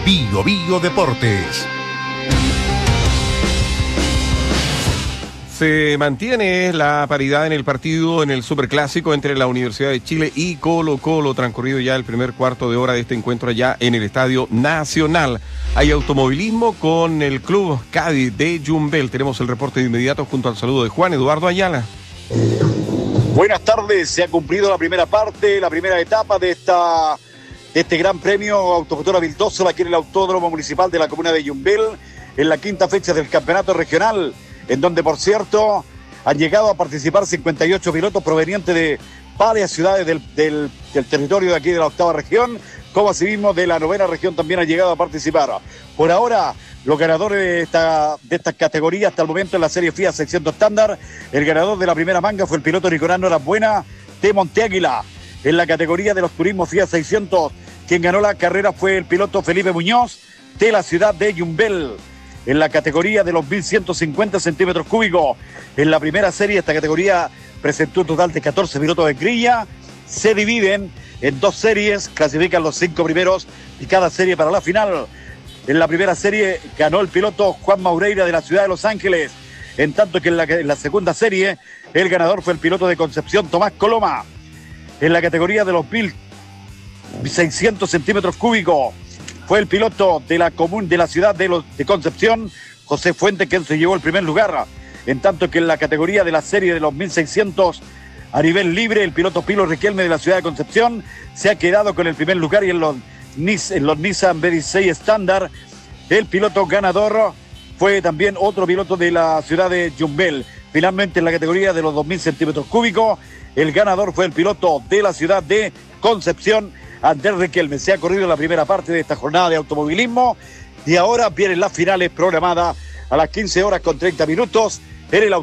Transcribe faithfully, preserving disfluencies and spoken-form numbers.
Bio Bio Deportes. Se mantiene la paridad en el partido en el Superclásico entre la Universidad de Chile y Colo Colo, transcurrido ya el primer cuarto de hora de este encuentro allá en el Estadio Nacional. Hay automovilismo con el Club Cádiz de Yumbel. Tenemos el reporte de inmediato junto al saludo de Juan Eduardo Ayala. Buenas tardes, se ha cumplido la primera parte, la primera etapa de esta de este gran premio Automotora Vildoso, aquí en el Autódromo Municipal de la Comuna de Yumbel, en la quinta fecha del Campeonato Regional, en donde, por cierto, han llegado a participar cincuenta y ocho pilotos provenientes de varias ciudades del, del, del territorio de aquí de la octava región, como asimismo de la novena región también han llegado a participar. Por ahora, los ganadores de esta, de esta categoría hasta el momento en la serie F I A seiscientos estándar, el ganador de la primera manga fue el piloto Nicolás Norambuena de Monteáguila. En la categoría de los turismos F I A seiscientos, quien ganó la carrera fue el piloto Felipe Muñoz de la ciudad de Yumbel. En la categoría de los mil ciento cincuenta centímetros cúbicos, en la primera serie, esta categoría presentó un total de catorce pilotos de grilla. Se dividen en dos series, clasifican los cinco primeros y cada serie para la final. En la primera serie ganó el piloto Juan Maureira de la ciudad de Los Ángeles, en tanto que en la, en la segunda serie el ganador fue el piloto de Concepción Tomás Coloma. En la categoría de los mil seiscientos centímetros cúbicos fue el piloto de la común de la ciudad de, los, de Concepción, José Fuente, quien se llevó el primer lugar. En tanto que en la categoría de la serie de los mil seiscientos a nivel libre, el piloto Pilo Riquelme de la ciudad de Concepción se ha quedado con el primer lugar, y en los, en los Nissan B dieciséis estándar, el piloto ganador fue también otro piloto de la ciudad de Yumbel. Finalmente, en la categoría de los dos mil centímetros cúbicos, el ganador fue el piloto de la ciudad de Concepción, Andrés Riquelme. Se ha corrido la primera parte de esta jornada de automovilismo y ahora vienen las finales programadas a las quince horas con treinta minutos en el